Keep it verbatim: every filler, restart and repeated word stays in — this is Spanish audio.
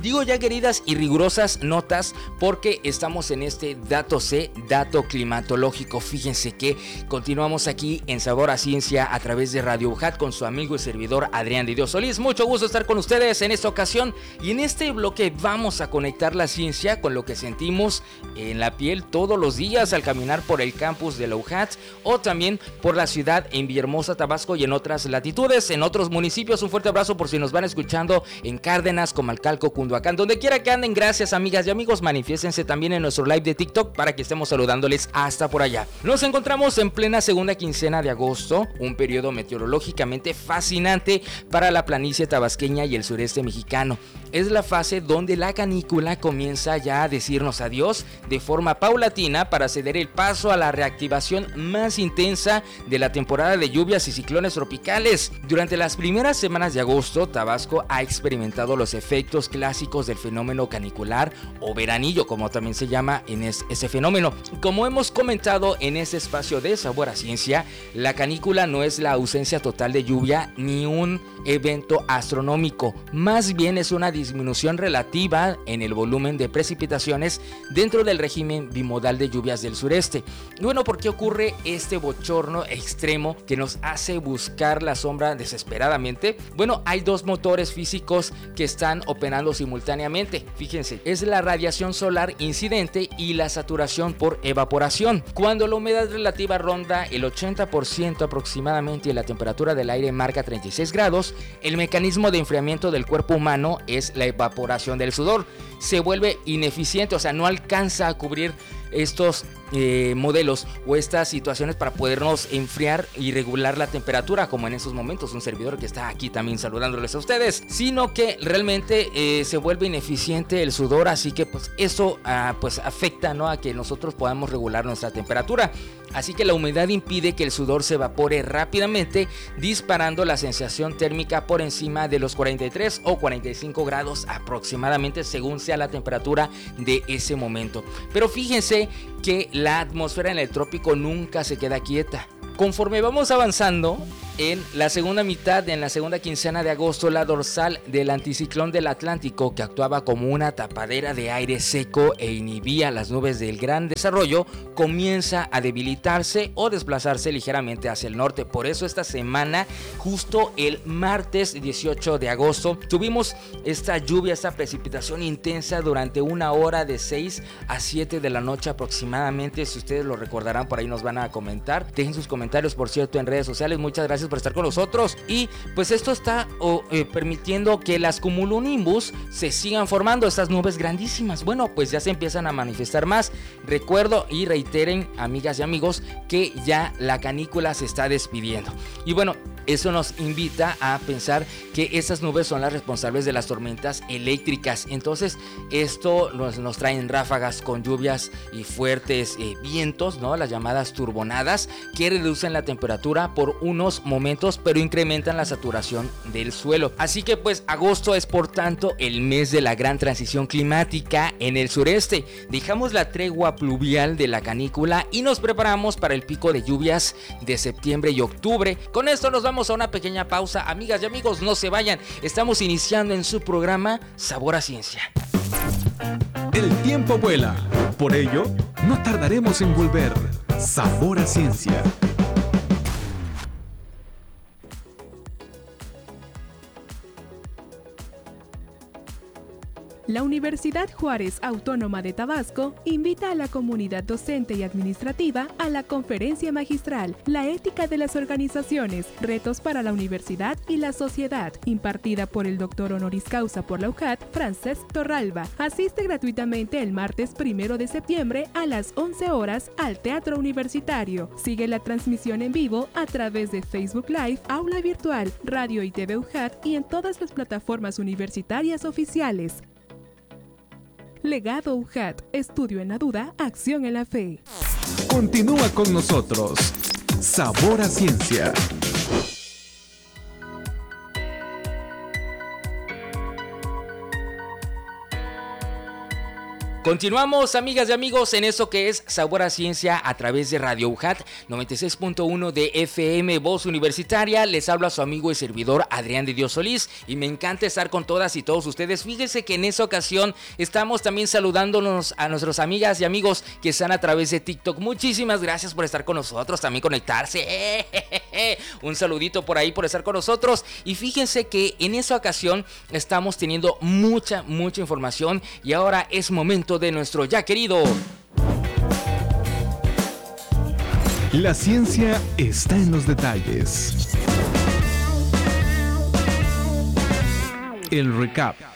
Digo ya queridas y rigurosas notas porque estamos en este Dato C, dato climatológico. Fíjense que continuamos aquí en Sabor a Ciencia a través de Radio UJAT con su amigo y servidor Adrián de Dios Solís. Mucho gusto estar con ustedes en esta ocasión y en este bloque vamos a conectar la ciencia con lo que sentimos en la piel todos los días al caminar por el campus de la UJAT o también por la ciudad en Villahermosa, Tabasco y en otras latitudes, en otros municipios. Un fuerte abrazo por si nos van escuchando en Cárdenas, Comalcalco, Cunduacán, donde quiera que anden. Gracias, amigas y amigos. Manifiéstense también en nuestro live de TikTok para que estemos saludándoles hasta por allá. Nos encontramos en plena segunda quincena de agosto, un periodo meteorológicamente fascinante para la planicie tabasqueña y el sureste mexicano. Es la fase donde la canícula comienza ya a decirnos adiós de forma paulatina para ceder el paso a la reactivación más intensa de la temporada de lluvias y ciclones tropicales. Durante las primeras semanas de agosto, Tabasco ha experimentado los efectos clásicos del fenómeno canicular o veranillo, como también se llama en es, ese fenómeno. Como hemos comentado en este espacio de Sabor a Ciencia, la canícula no es la ausencia total de lluvia ni un evento astronómico, más bien es una disminución relativa en el volumen de precipitaciones dentro del régimen bimodal de lluvias del sureste. Y bueno, ¿por qué ocurre este bochorno extremo que nos hace buscar la sombra desesperadamente? Bueno, hay dos motores físicos que están operando simultáneamente. Fíjense, es la radiación solar incidente y la saturación por evaporación. Cuando la humedad relativa ronda el ochenta por ciento aproximadamente y la temperatura del aire marca treinta y seis grados, el mecanismo de enfriamiento del cuerpo humano es la evaporación del sudor. Se vuelve ineficiente, o sea, no alcanza a cubrir estos eh, modelos o estas situaciones para podernos enfriar y regular la temperatura, como en esos momentos un servidor que está aquí también saludándoles a ustedes, sino que realmente eh, se vuelve ineficiente el sudor, así que pues eso ah, pues afecta, ¿no?, a que nosotros podamos regular nuestra temperatura. Así que la humedad impide que el sudor se evapore rápidamente, disparando la sensación térmica por encima de los cuarenta y tres o cuarenta y cinco grados aproximadamente, según sea la temperatura de ese momento. Pero fíjense que la atmósfera en el trópico nunca se queda quieta. Conforme vamos avanzando en la segunda mitad, en la segunda quincena de agosto, la dorsal del anticiclón del Atlántico, que actuaba como una tapadera de aire seco e inhibía las nubes del gran desarrollo, comienza a debilitarse o desplazarse ligeramente hacia el norte. Por eso esta semana, justo el martes dieciocho de agosto, tuvimos esta lluvia, esta precipitación intensa durante una hora de seis a siete de la noche aproximadamente. Si ustedes lo recordarán, por ahí nos van a comentar. Dejen sus comentarios, por cierto, en redes sociales. Muchas gracias por estar con nosotros. Y pues esto está oh, eh, permitiendo que las cumulonimbus se sigan formando, estas nubes grandísimas. Bueno, pues ya se empiezan a manifestar más. Recuerdo y reiteren, amigas y amigos, que ya la canícula se está despidiendo. Y bueno, eso nos invita a pensar que estas nubes son las responsables de las tormentas eléctricas. Entonces esto nos, nos traen ráfagas con lluvias y fuertes eh, vientos, ¿no?, las llamadas turbonadas, que reducen la temperatura por unos momentos pero incrementan la saturación del suelo. Así que pues agosto es por tanto el mes de la gran transición climática en el sureste. Dejamos la tregua pluvial de la canícula y nos preparamos para el pico de lluvias de septiembre y octubre. Con esto nos vamos a una pequeña pausa. Amigas y amigos, no se vayan. Estamos iniciando en su programa Sabor a Ciencia. El tiempo vuela. Por ello, no tardaremos en volver. Sabor a Ciencia. La Universidad Juárez Autónoma de Tabasco invita a la comunidad docente y administrativa a la conferencia magistral La ética de las organizaciones, retos para la universidad y la sociedad, impartida por el doctor honoris causa por la UJAT, Francés Torralba. Asiste gratuitamente el martes primero de septiembre a las once horas al Teatro Universitario. Sigue la transmisión en vivo a través de Facebook Live, Aula Virtual, Radio y T V UJAT y en todas las plataformas universitarias oficiales. Legado UJAT, estudio en la duda, acción en la fe. Continúa con nosotros. Sabor a Ciencia. Continuamos, amigas y amigos, en eso que es Sabor a Ciencia a través de Radio U J A T noventa y seis punto uno de F M, Voz Universitaria. Les habla su amigo y servidor Adrián de Dios Solís y me encanta estar con todas y todos ustedes. Fíjense que en esa ocasión estamos también saludándonos a nuestras amigas y amigos que están a través de TikTok. Muchísimas gracias por estar con nosotros, también conectarse. Un saludito por ahí por estar con nosotros. Y fíjense que en esa ocasión estamos teniendo mucha, mucha información y ahora es momento de nuestro ya querido. La ciencia está en los detalles. El recap.